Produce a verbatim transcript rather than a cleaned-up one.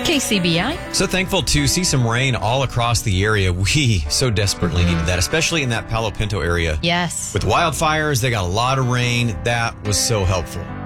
K C B I. So thankful to see some rain all across the area. We so desperately Mm-hmm. needed that, especially in that Palo Pinto area. Yes. With wildfires, they got a lot of rain. That was so helpful.